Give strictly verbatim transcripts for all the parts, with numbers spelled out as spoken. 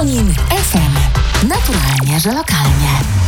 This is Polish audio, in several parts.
Konin F M. Naturalnie, że lokalnie.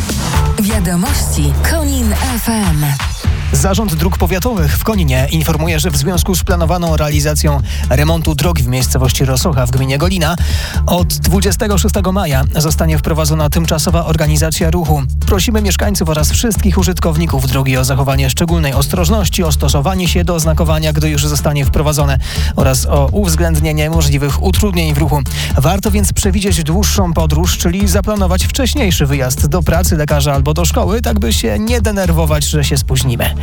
Wiadomości Konin F M. Zarząd Dróg Powiatowych w Koninie informuje, że w związku z planowaną realizacją remontu drogi w miejscowości Rosocha w gminie Golina od dwudziestego szóstego maja zostanie wprowadzona tymczasowa organizacja ruchu. Prosimy mieszkańców oraz wszystkich użytkowników drogi o zachowanie szczególnej ostrożności, o stosowanie się do oznakowania, gdy już zostanie wprowadzone, oraz o uwzględnienie możliwych utrudnień w ruchu. Warto więc przewidzieć dłuższą podróż, czyli zaplanować wcześniejszy wyjazd do pracy, lekarza albo do szkoły, tak by się nie denerwować, że się spóźnimy.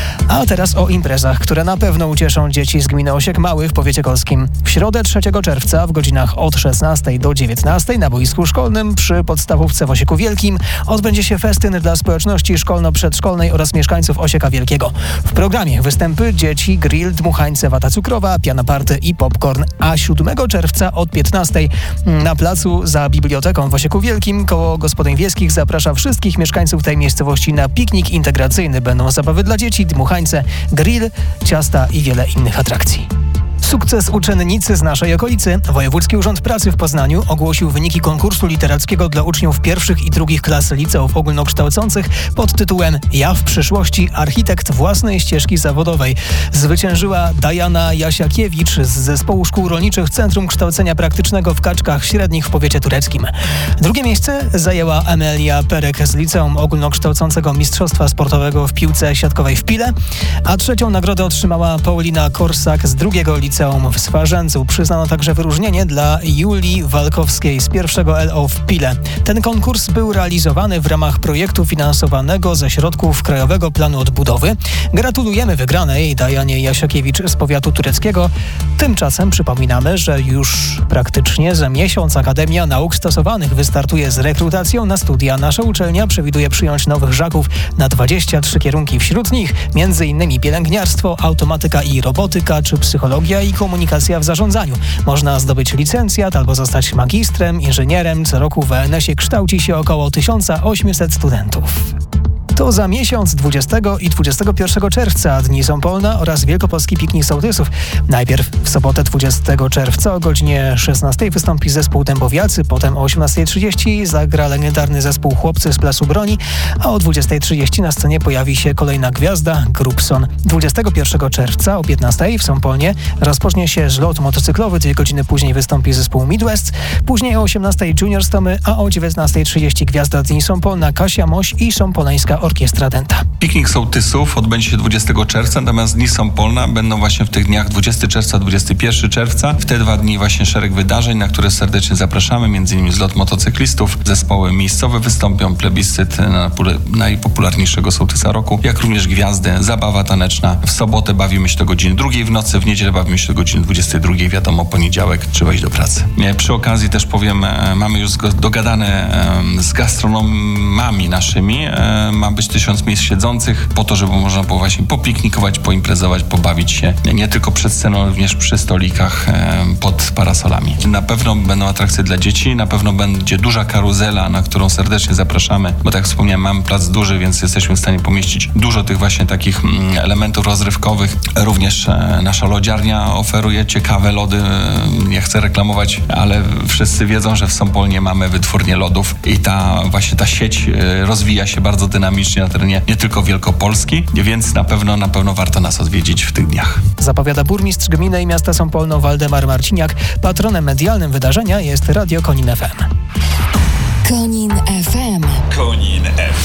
A teraz o imprezach, które na pewno ucieszą dzieci z gminy Osiek Mały w powiecie kolskim. W środę trzeciego czerwca w godzinach od szesnastej do dziewiętnastej na boisku szkolnym przy podstawówce w Osieku Wielkim odbędzie się festyn dla społeczności szkolno-przedszkolnej oraz mieszkańców Osieka Wielkiego. W programie występy dzieci, grill, dmuchańce, wata cukrowa, piano party i popcorn. A siódmego czerwca od piętnastej na placu za biblioteką w Osieku Wielkim koło gospodyń wiejskich zaprasza wszystkich mieszkańców tej miejscowości na piknik integracyjny. Będą zabawy dla dzieci, dmuchańce, grill, ciasta i wiele innych atrakcji. Sukces uczennicy z naszej okolicy. Wojewódzki Urząd Pracy w Poznaniu ogłosił wyniki konkursu literackiego dla uczniów pierwszych i drugich klas liceów ogólnokształcących pod tytułem Ja w przyszłości – architekt własnej ścieżki zawodowej. Zwyciężyła Diana Jasiakiewicz z Zespołu Szkół Rolniczych Centrum Kształcenia Praktycznego w Kaczkach Średnich w powiecie tureckim. Drugie miejsce zajęła Amelia Perek z Liceum Ogólnokształcącego Mistrzostwa Sportowego w piłce siatkowej w Pile, a trzecią nagrodę otrzymała Paulina Korsak z drugiego liceum w Swarzędzu. Przyznano także wyróżnienie dla Julii Walkowskiej z pierwszego L O w Pile. Ten konkurs był realizowany w ramach projektu finansowanego ze środków Krajowego Planu Odbudowy. Gratulujemy wygranej Dianie Jasiakiewicz z powiatu tureckiego. Tymczasem przypominamy, że już praktycznie za miesiąc Akademia Nauk Stosowanych wystartuje z rekrutacją na studia. Nasza uczelnia przewiduje przyjąć nowych żaków na dwadzieścia trzy kierunki. Wśród nich m.in. pielęgniarstwo, automatyka i robotyka czy psychologia i komunikacja w zarządzaniu. Można zdobyć licencjat albo zostać magistrem, inżynierem. Co roku w W N S-ie kształci się około tysiąc osiemset studentów. To za miesiąc dwudziestego i dwudziestego pierwszego czerwca Dni Sąpolna oraz Wielkopolski Piknik Sołtysów. Najpierw w sobotę dwudziestego czerwca o godzinie szesnastej wystąpi zespół Dębowiacy, potem o osiemnastej trzydzieści zagra legendarny zespół Chłopcy z Placu Broni, a o dwudziestej trzydzieści na scenie pojawi się kolejna gwiazda, Grubson. dwudziestego pierwszego czerwca o piętnastej w Sąpolnie rozpocznie się zlot motocyklowy, dwie godziny później wystąpi zespół Midwest, później o osiemnastej Junior Stomy, a o dziewiętnastej trzydzieści gwiazda Dni Sąpolna Kasia Moś i Sąpoleńska Orkiestra Dęta. Piknik Sołtysów odbędzie się dwudziestego czerwca, natomiast Dni Sąpolna będą właśnie w tych dniach dwudziestego czerwca, dwudziestego pierwszego czerwca. W te dwa dni właśnie szereg wydarzeń, na które serdecznie zapraszamy, między innymi zlot motocyklistów, zespoły miejscowe wystąpią, plebiscyt na najpopularniejszego sołtysa roku, jak również gwiazdy, zabawa taneczna. W sobotę bawimy się do godziny drugiej w nocy, w niedzielę bawimy się do godziny dwudziestej drugiej. Wiadomo, poniedziałek trzeba iść do pracy. Przy okazji też powiem, mamy już dogadane z gastronomami naszymi. Ma być tysiąc miejsc siedzących po to, żeby można było właśnie popiknikować, poimprezować, pobawić się nie tylko przed sceną, również przy stolikach pod parasolami. Na pewno będą atrakcje dla dzieci, na pewno będzie duża karuzela, na którą serdecznie zapraszamy, bo tak jak wspomniałem, mamy plac duży, więc jesteśmy w stanie pomieścić dużo tych właśnie takich elementów rozrywkowych. Również nasza lodziarnia oferuje ciekawe lody. Nie chcę reklamować, ale wszyscy wiedzą, że w Sąpolnie mamy wytwórnię lodów i ta właśnie ta sieć rozwija się bardzo dynamicznie na terenie nie tylko Wielkopolski, więc na pewno, na pewno warto nas odwiedzić w tych dniach. Zapowiada burmistrz gminy i miasta Sąpolno Waldemar Marciniak. Patronem medialnym wydarzenia jest Radio Konin F M. Konin F M. Konin F M.